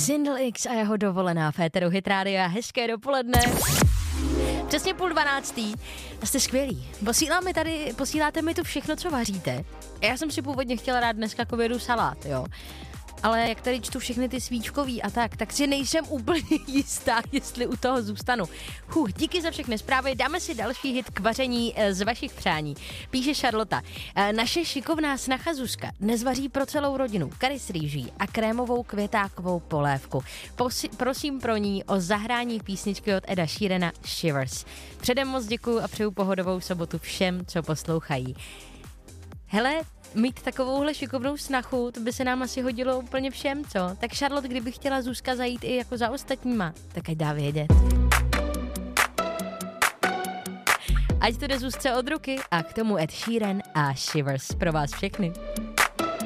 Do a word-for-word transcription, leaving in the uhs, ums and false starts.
Zindl X a jeho dovolená Féteru Hit Rádia. Hezké dopoledne. Přesně půl dvanáctý. A jste skvělí. Posíláme tady, posíláte mi tu všechno, co vaříte. Já jsem si původně chtěla dát dneska covidu salát, jo. Ale jak tady čtu všechny ty svíčkový a tak, tak si nejsem úplně jistá, jestli u toho zůstanu. Huh, díky za všechny zprávy, dáme si další hit k vaření z vašich přání. Píše Charlotta. Naše šikovná snacha Zuzka dnes vaří pro celou rodinu kary s rýží a krémovou květákovou polévku. Posi- prosím pro ní o zahrání písničky od Eda Sheerana Shivers. Předem moc děkuju a přeju pohodovou sobotu všem, co poslouchají. Hele, mít takovouhle šikovnou snachu, to by se nám asi hodilo úplně všem, co? Tak Charlotte, kdyby chtěla Zuzka zajít i jako za ostatníma, tak ať dá vědět. Ať to jde Zuzce od ruky a k tomu Ed Sheeran a Shivers pro vás všechny.